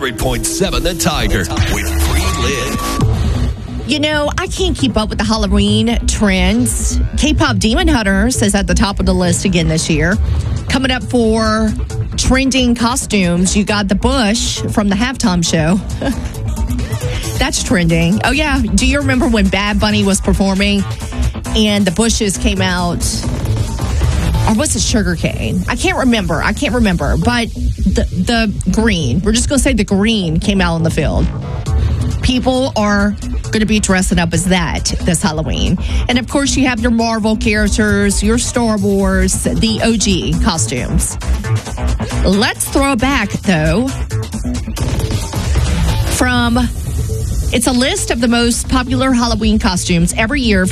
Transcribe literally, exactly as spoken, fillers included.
hundred point seven The Tiger with Pre-Lid. You know, I can't keep up with the Halloween trends. K-pop Demon Hunters is at the top of the list again this year. Coming up for trending costumes, you got the Bush from the halftime show. That's trending. Oh, yeah. Do you remember when Bad Bunny was performing and the Bushes came out? Or was it Sugarcane? I can't remember. I can't remember. But the, the green, we're just going to say the green came out on the field. People are going to be dressing up as that this Halloween. And, of course, you have your Marvel characters, your Star Wars, the O G costumes. Let's throw it back, though, from... It's a list of the most popular Halloween costumes every year